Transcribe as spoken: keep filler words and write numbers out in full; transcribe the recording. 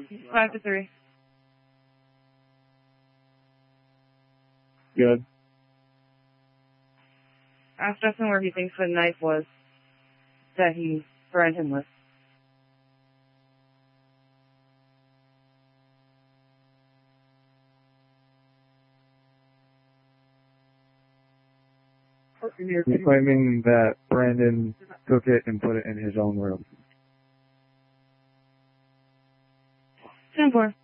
Five to three. Good. Ask Justin where he thinks the knife was that he threatened him with. He's claiming that Brandon took it and put it in his own room. ten four.